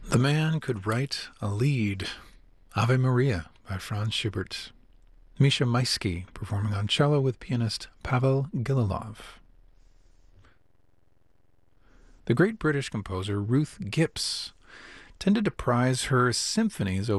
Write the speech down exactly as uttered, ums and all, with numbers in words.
The man could write a lead. Ave Maria by Franz Schubert. Misha Maisky performing on cello with pianist Pavel Gililov. The great British composer Ruth Gibbs tended to prize her symphonies